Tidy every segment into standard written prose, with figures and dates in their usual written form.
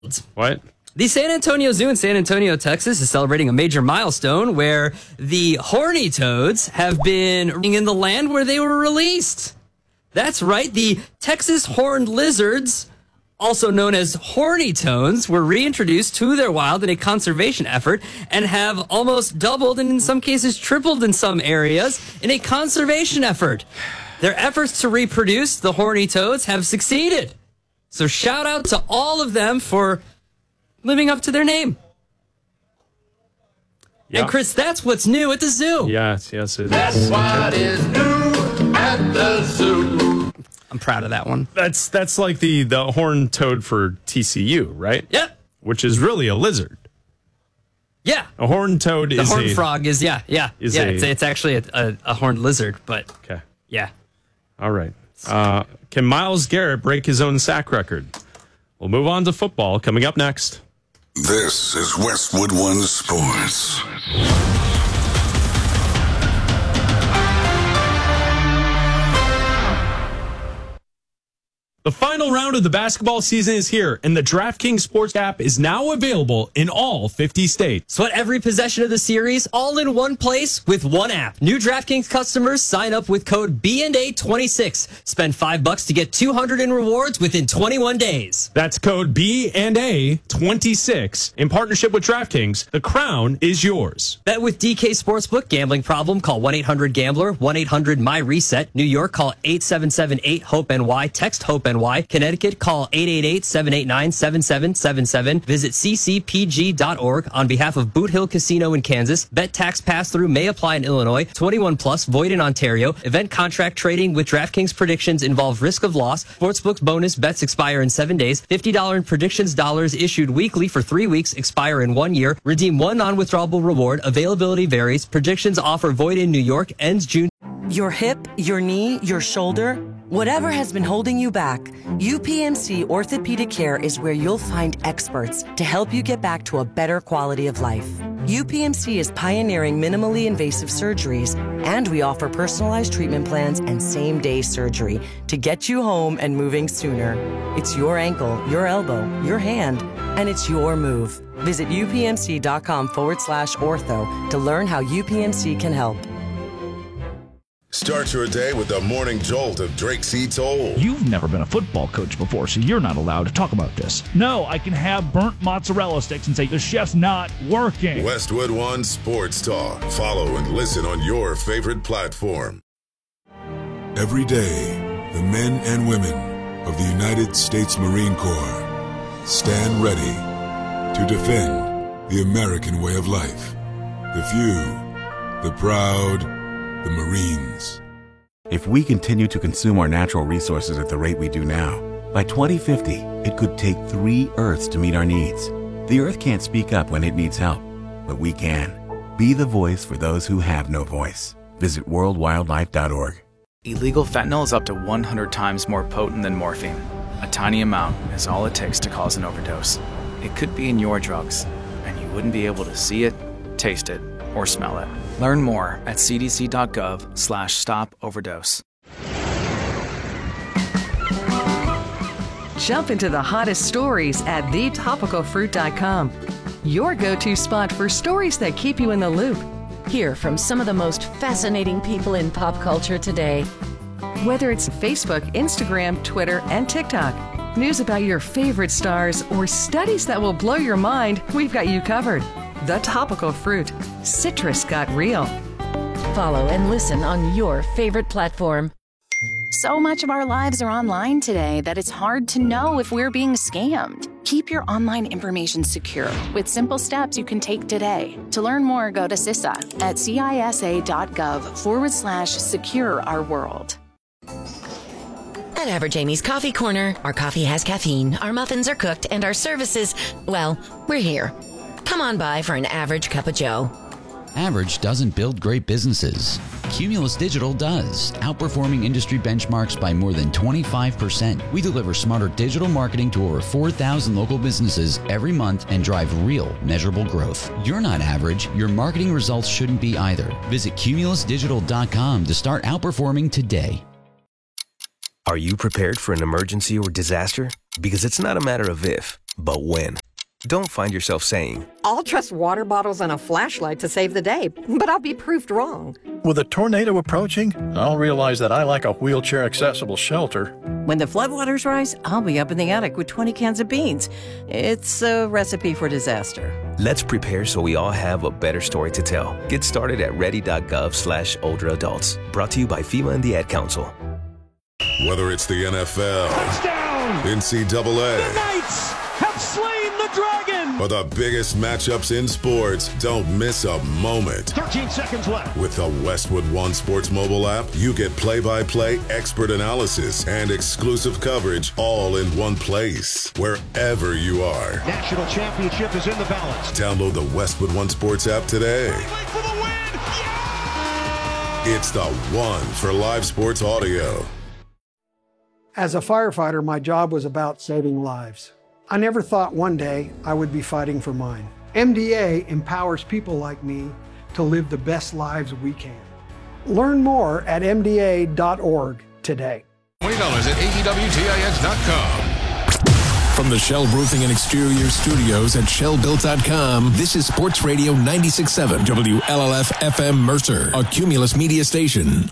What? The San Antonio Zoo in San Antonio, Texas is celebrating a major milestone where the horny toads have been in the land where they were released. That's right. The Texas horned lizards, also known as horny toads, were reintroduced to their wild in a conservation effort and have almost doubled and in some cases tripled in some areas in a conservation effort. Their efforts to reproduce the horny toads have succeeded. So shout out to all of them for living up to their name. Yeah. And Chris, that's what's new at the zoo. Yes, it is. That's what is new at the zoo. I'm proud of that one. That's like the horned toad for TCU, right? Yeah. Which is really a lizard. Yeah. A horned toad the horned frog is, it's actually a horned lizard, but okay. Yeah. All right. Can Myles Garrett break his own sack record? We'll move on to football coming up next. This is Westwood One Sports. The final round of the basketball season is here, and the DraftKings Sports app is now available in all 50 states. Sweat every possession of the series all in one place with one app. New DraftKings customers sign up with code BNA26. Spend $5 to get $200 in rewards within 21 days. That's code BNA26. In partnership with DraftKings, the crown is yours. Bet with DK Sportsbook. Gambling problem? Call 1-800-GAMBLER, 1-800-MY-RESET. New York, call 877-8-HOPE-NY. Text HOPE-NY. Connecticut, call 888-789-7777. Visit ccpg.org on behalf of Boot Hill Casino in Kansas. Bet tax pass-through may apply in Illinois. 21 plus, void in Ontario. Event contract trading with DraftKings predictions involve risk of loss. Sportsbook bonus bets expire in 7 days. $50 in predictions dollars issued weekly for 3 weeks, expire in 1 year. Redeem one non-withdrawable reward. Availability varies. Predictions offer void in New York. Ends June. Your hip, your knee, your shoulder, whatever has been holding you back, UPMC Orthopedic Care is where you'll find experts to help you get back to a better quality of life. UPMC is pioneering minimally invasive surgeries, and we offer personalized treatment plans and same-day surgery to get you home and moving sooner. It's your ankle, your elbow, your hand, and it's your move. Visit upmc.com/ortho to learn how UPMC can help. Start your day with the morning jolt of Drake C. Toll. You've never been a football coach before, so you're not allowed to talk about this. No, I can have burnt mozzarella sticks and say the chef's not working. Westwood One Sports Talk. Follow and listen on your favorite platform. Every day, the men and women of the United States Marine Corps stand ready to defend the American way of life. The few, the proud, the Marines. If we continue to consume our natural resources at the rate we do now, by 2050, it could take 3 Earths to meet our needs. The Earth can't speak up when it needs help, but we can. Be the voice for those who have no voice. Visit worldwildlife.org. Illegal fentanyl is up to 100 times more potent than morphine. A tiny amount is all it takes to cause an overdose. It could be in your drugs, and you wouldn't be able to see it, taste it, or smell it. Learn more at cdc.gov/stop-overdose. Jump into the hottest stories at thetopicalfruit.com. Your go-to spot for stories that keep you in the loop. Hear from some of the most fascinating people in pop culture today. Whether it's Facebook, Instagram, Twitter, and TikTok, news about your favorite stars, or studies that will blow your mind, we've got you covered. The Topical Fruit. Citrus got real. Follow and listen on your favorite platform. So much of our lives are online today that it's hard to know if we're being scammed. Keep your online information secure with simple steps you can take today. To learn more, go to CISA at CISA.gov/secure our world. At Average Amy's Coffee Corner, our coffee has caffeine, our muffins are cooked, and our services, well, we're here. Come on by for an average cup of joe. Average doesn't build great businesses. Cumulus Digital does, outperforming industry benchmarks by more than 25%. We deliver smarter digital marketing to over 4,000 local businesses every month and drive real, measurable growth. You're not average. Your marketing results shouldn't be either. Visit cumulusdigital.com to start outperforming today. Are you prepared for an emergency or disaster? Because it's not a matter of if, but when. Don't find yourself saying, I'll trust water bottles and a flashlight to save the day, but I'll be proved wrong. With a tornado approaching, I'll realize that I lack a wheelchair-accessible shelter. When the floodwaters rise, I'll be up in the attic with 20 cans of beans. It's a recipe for disaster. let's prepare so we all have a better story to tell. Get started at ready.gov/older adults. Brought to you by FEMA and the Ad Council. Whether it's the NFL, touchdown, NCAA, the Knights have slain the dragon, or the biggest matchups in sports, don't miss a moment. 13 seconds left. With the Westwood One Sports mobile app, you get play-by-play expert analysis and exclusive coverage all in one place, wherever you are. National championship is in the balance. Download the Westwood One Sports app today. For the win! Yeah! It's the one for live sports audio. As a firefighter, my job was about saving lives. I never thought one day I would be fighting for mine. MDA empowers people like me to live the best lives we can. Learn more at MDA.org today. $20 at AEWTIX.com. From the Shell Roofing and Exterior Studios at ShellBuilt.com, this is Sports Radio 96.7 WLLF FM Mercer, a Cumulus media station.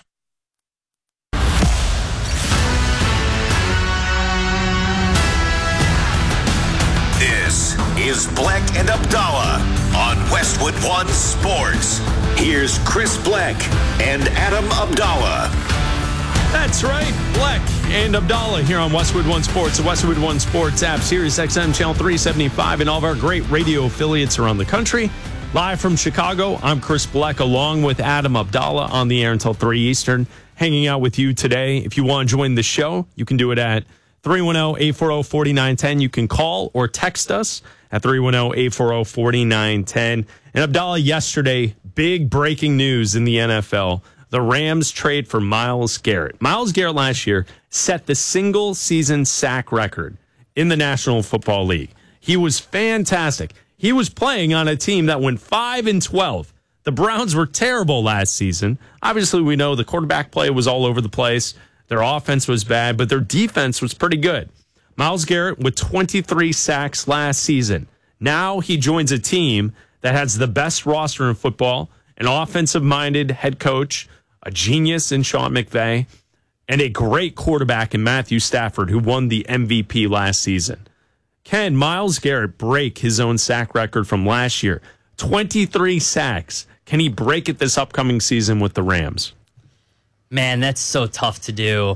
This is Bleck and Abdallah on Westwood One Sports. Here's Chris Bleck and Adam Abdallah. That's right, Bleck and Abdallah here on Westwood One Sports, the Westwood One Sports app, Sirius XM Channel 375, and all of our great radio affiliates around the country. Live from Chicago, I'm Chris Bleck along with Adam Abdallah on the air until 3 Eastern, hanging out with you today. If you want to join the show, you can do it at 310-840-4910. You can call or text us at 310-840-4910. And Abdallah, yesterday, big breaking news in the NFL. The Rams trade for Myles Garrett. Myles Garrett last year set the single season sack record in the National Football League. He was fantastic. He was playing on a team that went 5-12. The Browns were terrible last season. Obviously, we know the quarterback play was all over the place. Their offense was bad, but their defense was pretty good. Myles Garrett with 23 sacks last season. Now he joins a team that has the best roster in football, an offensive-minded head coach, a genius in Sean McVay, and a great quarterback in Matthew Stafford, who won the MVP last season. Can Myles Garrett break his own sack record from last year? 23 sacks. Can he break it this upcoming season with the Rams? Man, that's so tough to do.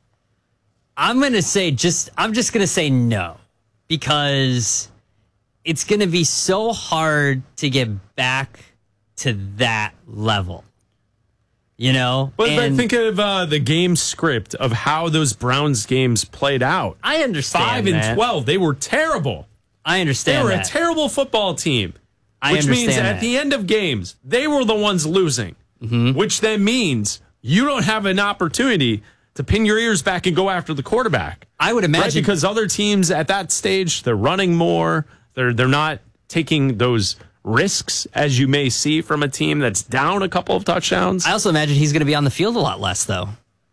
I'm just going to say no, because it's going to be so hard to get back to that level. You know? But think of the game script of how those Browns games played out. I understand 5-12. They were terrible. I understand They were that. a terrible football team. I which means understand at that. the end of games, they were the ones losing. Mm-hmm. Which then means you don't have an opportunity to pin your ears back and go after the quarterback. I would imagine. Right? Because other teams at that stage, they're running more. They're not taking those risks as you may see from a team that's down a couple of touchdowns. I also imagine he's going to be on the field a lot less, though.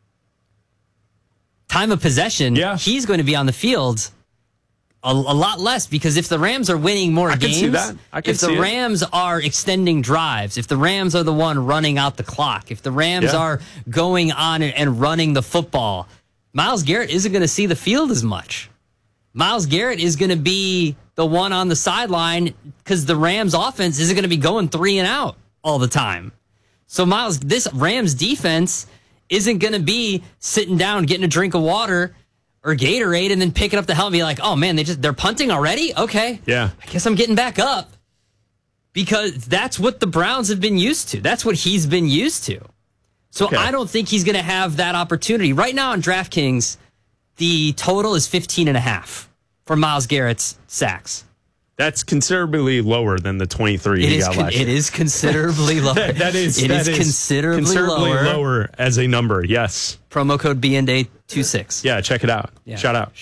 Time of possession, he's going to be on the field a lot less, because if the Rams are winning more games, see that. if the Rams are extending drives, if the Rams are the one running out the clock, if the Rams are going on and running the football, Myles Garrett isn't going to see the field as much. Myles Garrett is going to be the one on the sideline because the Rams offense isn't going to be going 3 and out all the time. So this Rams defense isn't going to be sitting down, getting a drink of water or Gatorade and then picking up the helmet and be like, oh man, they're punting already? Okay. Yeah. I guess I'm getting back up, because that's what the Browns have been used to. That's what he's been used to. So I don't think he's going to have that opportunity. Right now on DraftKings, the total is 15.5 for Myles Garrett's sacks. That's considerably lower than the 23 he got last year. It is considerably lower. That is considerably lower as a number, yes. Promo code BNDay26. Yeah, check it out. Yeah. Shout out.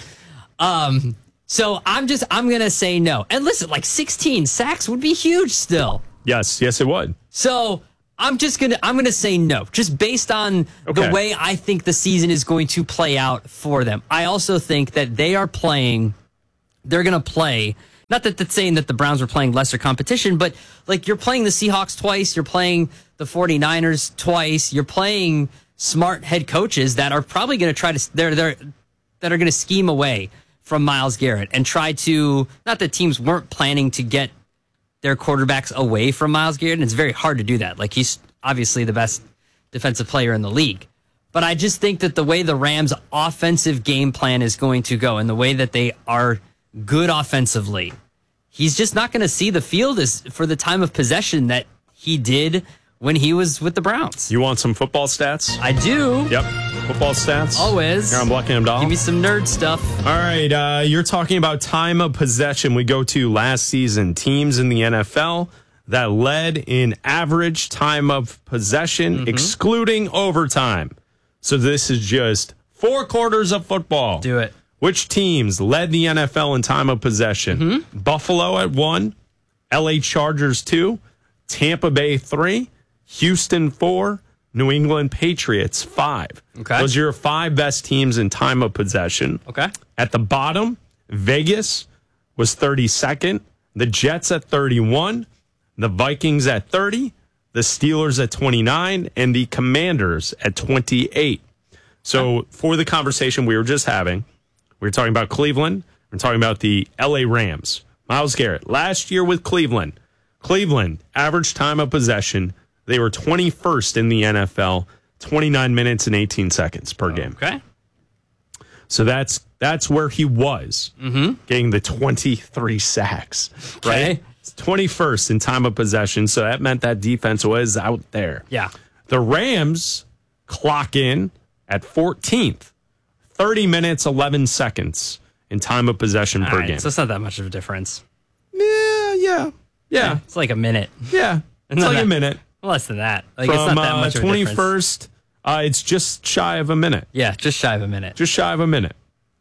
So I'm going to say no. And listen, like 16 sacks would be huge still. Yes, it would. So I'm gonna say no, just based on the way I think the season is going to play out for them. I also think that they're going to play, not that that's saying that the Browns are playing lesser competition, but like you're playing the Seahawks twice, you're playing the 49ers twice, you're playing smart head coaches that are probably going to try to, that are going to scheme away from Myles Garrett and try to, not that teams weren't planning to get their quarterbacks away from Myles Garrett, and it's very hard to do that. Like, he's obviously the best defensive player in the league. But I just think that the way the Rams' offensive game plan is going to go and the way that they are good offensively, he's just not going to see the field as for the time of possession that he did when he was with the Browns. You want some football stats? I do. Yep. Football stats. Always. Here on Black and Abdallah. Give me some nerd stuff. All right. You're talking about time of possession. We go to last season. Teams in the NFL that led in average time of possession, excluding overtime. So this is just 4 quarters of football. Do it. Which teams led the NFL in time of possession? Buffalo at 1, LA Chargers 2, Tampa Bay 3, Houston 4, New England Patriots 5. Okay. Those are your 5 best teams in time of possession. Okay. At the bottom, Vegas was 32nd, the Jets at 31, the Vikings at 30, the Steelers at 29, and the Commanders at 28. So for the conversation we were just having, we were talking about Cleveland, we're talking about the LA Rams. Myles Garrett, last year with Cleveland, average time of possession, they were 21st in the NFL, 29 minutes and 18 seconds per game. Okay. So that's where he was, getting the 23 sacks, right? 21st in time of possession, so that meant that defense was out there. Yeah. The Rams clock in at 14th, 30 minutes, 11 seconds in time of possession per game. So it's not that much of a difference. Yeah. It's like a minute. Yeah, it's like a minute. Less than that. Like, From it's not that much of a difference. 21st, it's just shy of a minute. Yeah, just shy of a minute. Just shy of a minute.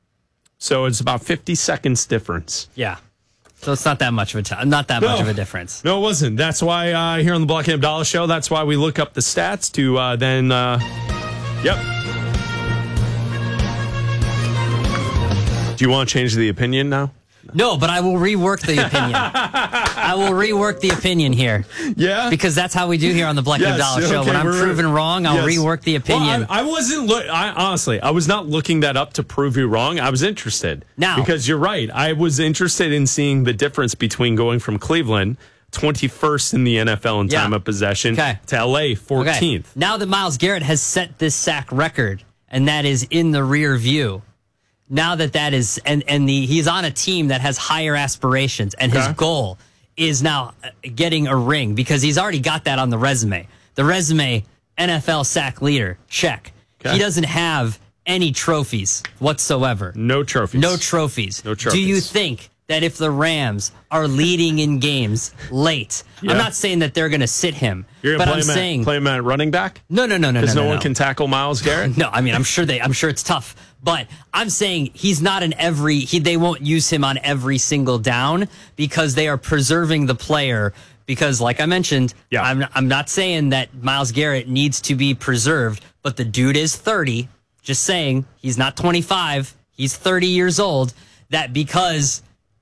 So it's about 50 seconds difference. Yeah. So it's not that much of a time. Not that much of a difference. No, it wasn't. That's why here on the Black and Abdallah show, that's why we look up the stats to then. Yep. Do you want to change the opinion now? No, but I will rework the opinion. I will rework the opinion here. Yeah? Because that's how we do here on the Black and Abdallah show. Okay, when I'm proven wrong, I'll rework the opinion. Well, I wasn't. Honestly, I was not looking that up to prove you wrong. I was interested. Now, because you're right. I was interested in seeing the difference between going from Cleveland, 21st in the NFL in time of possession, to LA, 14th. Okay. Now that Myles Garrett has set this sack record, and that is in the rear view. Now that is, he's on a team that has higher aspirations, and his goal is now getting a ring because he's already got that on the resume. The resume, NFL sack leader, check. He doesn't have any trophies whatsoever. No trophies. No trophies. No trophies. Do you think that if the Rams are leading in games late, I'm not saying that they're going to sit him, You're but gonna I'm saying play him at running back? No. Because no one can tackle Myles Garrett? No, I mean, I'm sure it's tough. But I'm saying he's not they won't use him on every single down because they are preserving the player. Because, like I mentioned, I'm not saying that Myles Garrett needs to be preserved, but the dude is 30. Just saying, he's not 25. He's 30 years old. That because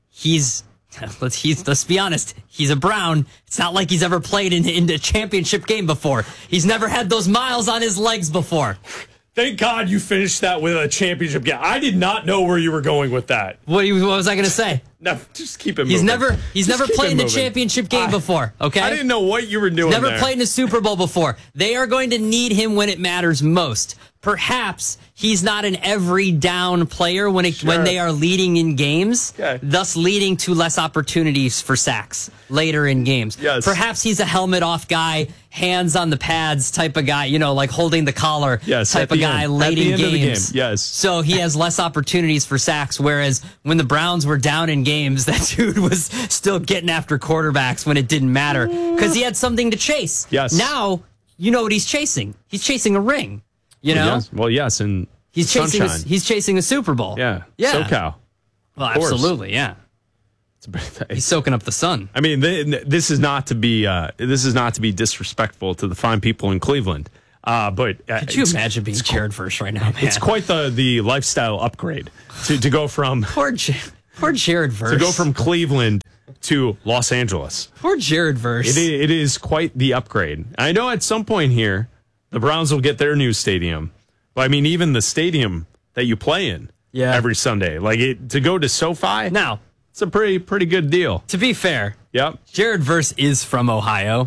let's be honest, he's a Brown. It's not like he's ever played in a championship game before. He's never had those miles on his legs before. Thank God you finished that with a championship game. I did not know where you were going with that. What was I going to say? No, just keep it moving. moving. He's never played in a championship game before, okay? I didn't know what you were doing Never there. played in a Super Bowl before. They are going to need him when it matters most. Perhaps he's not an every down player when they are leading in games, thus leading to less opportunities for sacks later in games. Yes. Perhaps he's a helmet off guy, hands on the pads type of guy, like holding the collar type of guy late in games. Yes. So he has less opportunities for sacks, whereas when the Browns were down in games, that dude was still getting after quarterbacks when it didn't matter because he had something to chase. Yes. Now, you know what he's chasing. He's chasing a ring. You know? Well, yes, and he's chasing a Super Bowl. Yeah. Yeah. SoCal. Well, absolutely, yeah. He's soaking up the sun. I mean, this is not to be disrespectful to the fine people in Cleveland. But could you imagine being Jared Verse right now, man? It's quite the lifestyle upgrade to go from poor Jared Verse to go from Cleveland to Los Angeles. Poor Jared Verse. It is quite the upgrade. I know at some point here the Browns will get their new stadium, but I mean even the stadium that you play in every Sunday, to go to SoFi now. It's a pretty good deal. To be fair, yep. Jared Verse is from Ohio,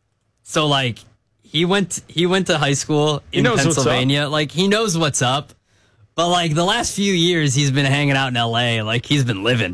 so he went to high school in Pennsylvania. He knows what's up. But the last few years, he's been hanging out in LA. He's been living.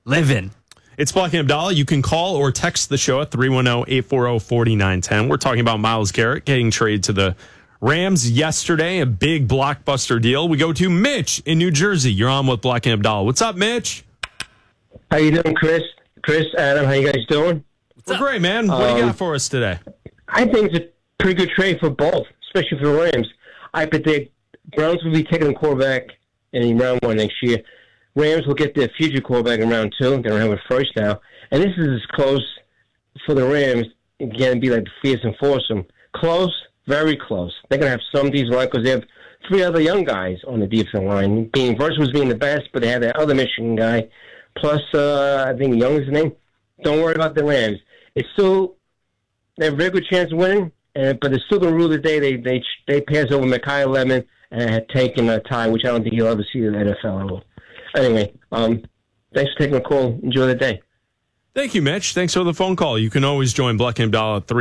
It's Black and Abdallah. You can call or text the show at 310-840-4910. We're talking about Myles Garrett getting traded to the Rams yesterday, a big blockbuster deal. We go to Mitch in New Jersey. You're on with Black and Abdallah. What's up, Mitch? How you doing, Chris? Adam, how you guys doing? We're great, man. What do you got for us today? I think it's a pretty good trade for both, especially for the Rams. I predict Browns will be taking a quarterback in round 1 next year. Rams will get their future quarterback in round 2. They don't have a first now. And this is as close for the Rams. Again, be like the fearsome foursome. Close, very close. They're going to have some decent line because they have 3 other young guys on the defensive line. Verse was being the best, but they had that other Michigan guy. Plus, I think Young is the name. Don't worry about the Rams. They have a very good chance of winning, but they're still going to rule the day. They pass over Mekhi Lemon and had taken a tie, which I don't think he'll ever see in the NFL level. Anyway, thanks for taking the call. Enjoy the day. Thank you, Mitch. Thanks for the phone call. You can always join Black and Abdallah at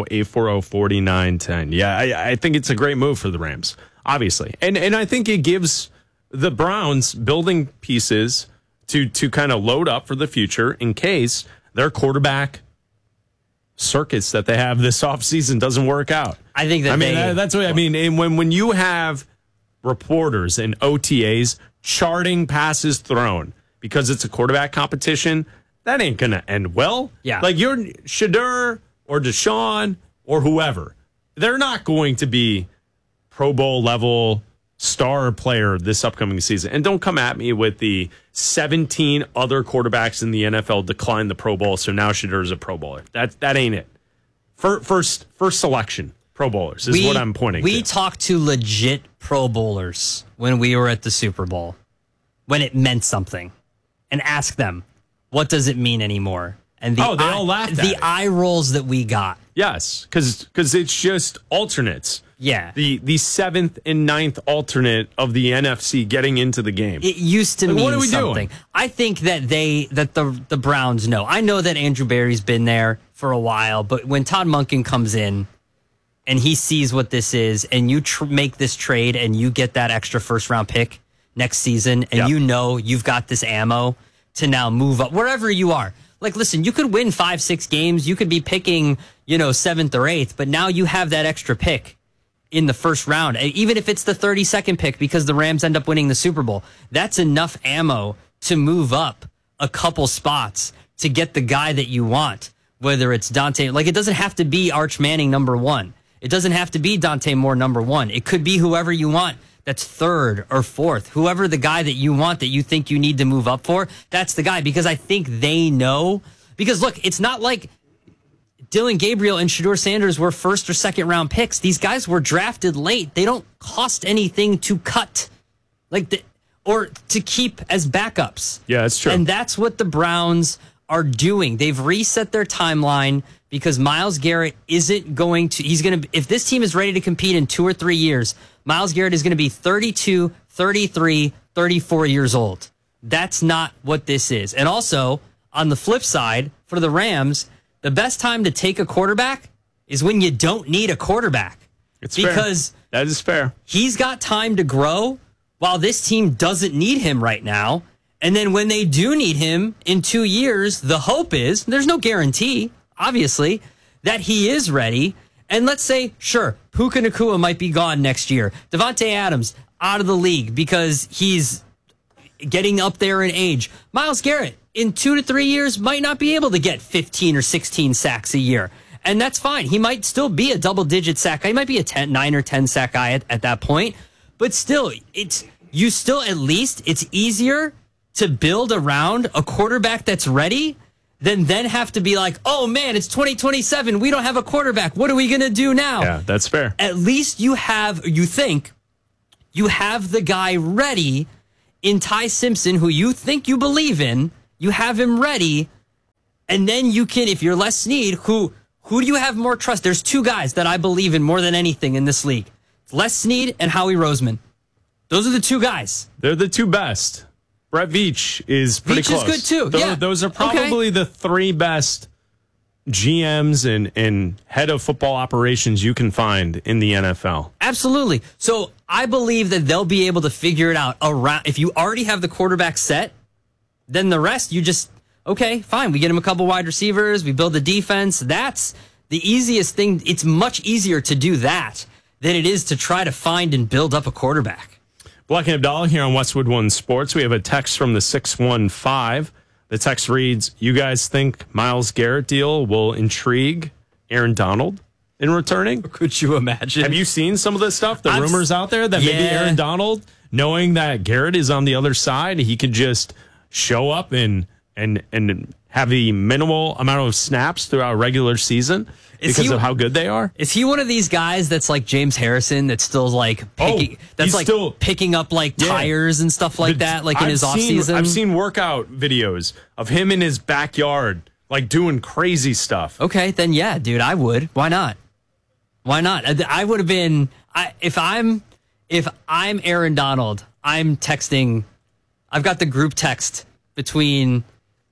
310-840-4910. Yeah, I think it's a great move for the Rams, obviously. And I think it gives the Browns building pieces to kind of load up for the future in case their quarterback circus that they have this offseason doesn't work out. I think that's what I mean. And when you have reporters and OTAs charting passes thrown because it's a quarterback competition, that ain't going to end well. Yeah. You're Shadur or Deshaun or whoever. They're not going to be Pro Bowl level star player this upcoming season. And don't come at me with the 17 other quarterbacks in the NFL declined the Pro Bowl, so now Shadur's a Pro Bowler. That ain't it. First selection Pro Bowlers is what I'm pointing to. We talked to legit Pro Bowlers when we were at the Super Bowl, when it meant something, and asked them, what does it mean anymore? And they all laughed at the eye rolls that we got. Yes, because it's just alternates. Yeah. The 7th and 9th alternate of the NFC getting into the game. It used to mean what are we something. Doing? I think that the Browns know. I know that Andrew Berry's been there for a while, but when Todd Monken comes in and he sees what this is and you make this trade and you get that extra first-round pick next season and you know you've got this ammo to now move up wherever you are. Listen, you could win 5-6 games. You could be picking, 7th or 8th, but now you have that extra pick in the first round, even if it's the 32nd pick because the Rams end up winning the Super Bowl. That's enough ammo to move up a couple spots to get the guy that you want, whether it's Dante. It doesn't have to be Arch Manning number 1. It doesn't have to be Dante Moore number 1. It could be whoever you want that's 3rd or 4th. Whoever the guy that you want that you think you need to move up for, that's the guy, because I think they know. Because, look, it's not like Dylan Gabriel and Shedeur Sanders were 1st or 2nd round picks. These guys were drafted late. They don't cost anything to cut or to keep as backups. Yeah, that's true. And that's what the Browns are doing. They've reset their timeline because Myles Garrett isn't going to, if this team is ready to compete in 2 or 3 years, Myles Garrett is going to be 32, 33, 34 years old. That's not what this is. And also, on the flip side, for the Rams, the best time to take a quarterback is when you don't need a quarterback. It's because fair. That is fair. He's got time to grow while this team doesn't need him right now. And then when they do need him in 2 years, the hope is, there's no guarantee, obviously, that he is ready. And let's say, sure, Puka Nacua might be gone next year. Devontae Adams out of the league because he's getting up there in age. Myles Garrett in 2 to 3 years might not be able to get 15 or 16 sacks a year. And that's fine. He might still be a double-digit sack guy. He might be a 9 or 10 sack guy at that point. But still, it's easier to build around a quarterback that's ready than then have to be like, oh man, it's 2027. We don't have a quarterback. What are we going to do now? Yeah, that's fair. At least you think you have the guy ready in Ty Simpson, who you think you believe in. You have him ready. And then you can, if you're Les Snead, who do you have more trust? There's two guys that I believe in more than anything in this league. It's Les Snead and Howie Roseman. Those are the two guys. They're the two best. Brett Veach is pretty close. Veach is good too. Those are probably the three best GMs and head of football operations you can find in the NFL. Absolutely. So I believe that they'll be able to figure it out around. If you already have the quarterback set, then the rest you just, okay, fine. We get him a couple wide receivers. We build the defense. That's the easiest thing. It's much easier to do that than it is to try to find and build up a quarterback. Black and Abdallah here on Westwood One Sports. We have a text from the 615. The text reads, you guys think Myles Garrett deal will intrigue Aaron Donald in returning? Could you imagine? Have you seen some of this stuff? The rumors out there that maybe Aaron Donald, knowing that Garrett is on the other side, he could just show up and have the minimal amount of snaps throughout a regular season because of how good they are? Is he one of these guys that's like James Harrison that's still like picking up like tires and stuff like that, like in his offseason? I've seen workout videos of him in his backyard, like doing crazy stuff. Okay, then yeah, dude, I would. Why not? Why not? I would have been if I'm Aaron Donald, I'm texting. I've got the group text between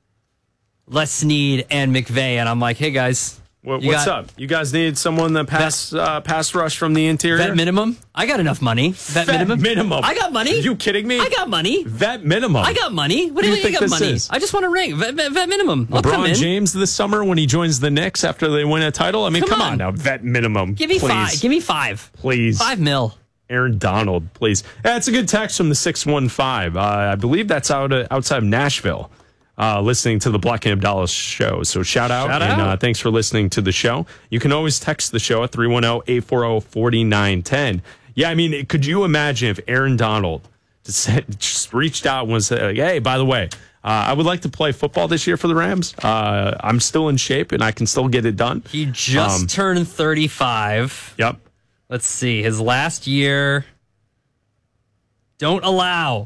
Les Snead and McVay, and I'm like, hey guys. What's up? You guys need someone that pass rush from the interior? Vet minimum? I got enough money. Vet minimum? I got money. Are you kidding me? I got money. Vet minimum? I got money. What do you mean I got money? I just want a ring. Vet minimum. LeBron James this summer when he joins the Knicks after they win a title? I mean, come on now. Vet minimum. Give me five. Give me five. Please. $5 million. Aaron Donald, please. That's a good text from the 615. I believe that's outside of Nashville. Listening to the Black and Abdallah show. So shout out. And thanks for listening to the show. You can always text the show at 310-840-4910. Yeah, I mean, could you imagine if Aaron Donald just reached out and was like, hey, by the way, I would like to play football this year for the Rams. I'm still in shape and I can still get it done. He just turned 35. Yep. Let's see. His last year. Don't allow.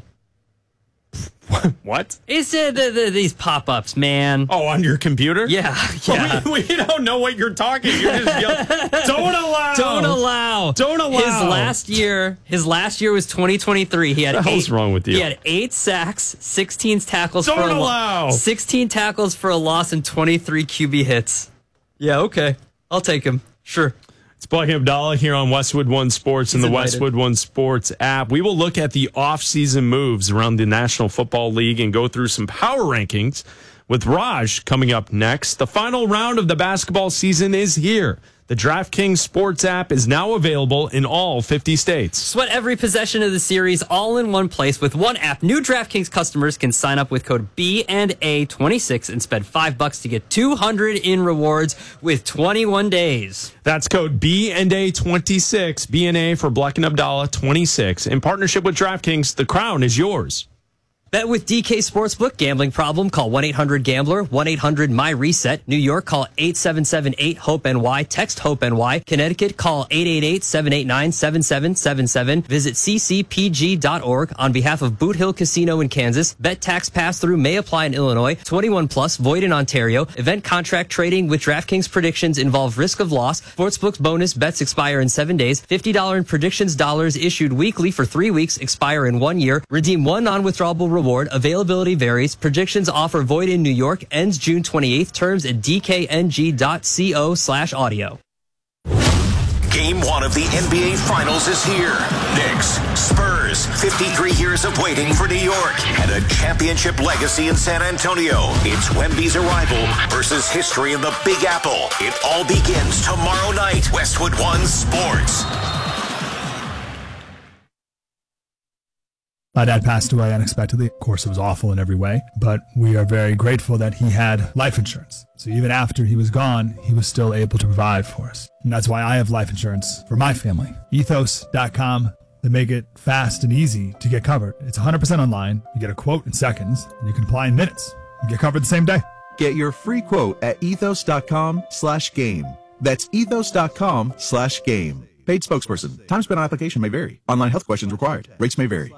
What? It's these pop-ups, man. Oh, on your computer? Yeah. We don't know what you're talking. You're just yelling, don't allow. Don't allow. Don't allow. His last year was 2023. He had what the hell's wrong with you? He had 8 sacks, 16 tackles don't allow. 16 tackles for a loss and 23 QB hits. Yeah, okay. I'll take him. Sure. It's Black and Abdallah here on Westwood One Sports and the Westwood One Sports app. We will look at the off-season moves around the National Football League and go through some power rankings with Raj coming up next. The final round of the basketball season is here. The DraftKings Sports app is now available in all 50 states. Sweat every possession of the series all in one place with one app. New DraftKings customers can sign up with code B&A26 and spend $5 to get $200 in rewards with 21 days. That's code B&A26, B&A for Black and Abdallah 26. In partnership with DraftKings, the crown is yours. Bet with DK Sportsbook. Gambling problem? Call 1-800-GAMBLER. 1-800-MY-RESET. New York, call 877-8-HOPE-NY. Text HOPE-NY. Connecticut, call 888-789-7777. Visit ccpg.org. On behalf of Boot Hill Casino in Kansas, bet tax pass-through may apply in Illinois. 21 plus, void in Ontario. Event contract trading with DraftKings predictions involve risk of loss. Sportsbook's bonus bets expire in 7 days. $50 in predictions dollars issued weekly for 3 weeks, expire in 1 year. Redeem one non-withdrawable reward. Availability varies. Predictions offer void in New York. Ends June 28th. Terms at dkng.co/audio. Game 1 of the NBA Finals is here. Knicks, Spurs, 53 years of waiting for New York and a championship legacy in San Antonio. It's Wemby's arrival versus history in the Big Apple. It all begins tomorrow night. Westwood One Sports. My dad passed away unexpectedly. Of course, it was awful in every way, but we are very grateful that he had life insurance. So even after he was gone, he was still able to provide for us. And that's why I have life insurance for my family. Ethos.com. that make it fast and easy to get covered. It's 100% online. You get a quote in seconds, and you can apply in minutes. You get covered the same day. Get your free quote at ethos.com/game. That's ethos.com/game. Paid spokesperson. Time spent on application may vary. Online health questions required. Rates may vary.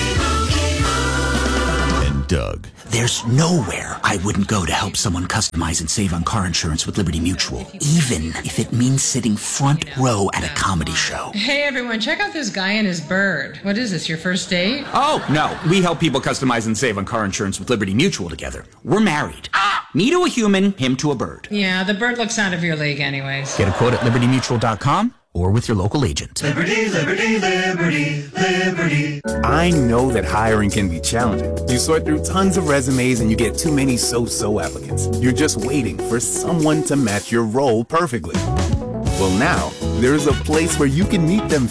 And Doug. There's nowhere I wouldn't go to help someone customize and save on car insurance with Liberty Mutual, even if it means sitting front row at a comedy show. Hey everyone, check out this guy and his bird. What is this, your first date? Oh, no. We help people customize and save on car insurance with Liberty Mutual together. We're married. Me to a human, him to a bird. Yeah, the bird looks out of your league anyways. Get a quote at libertymutual.com or with your local agent. Liberty, liberty, liberty, liberty. I know that hiring can be challenging. You sort through tons of resumes and you get too many so-so applicants. You're just waiting for someone to match your role perfectly. Well, now, there's a place where you can meet them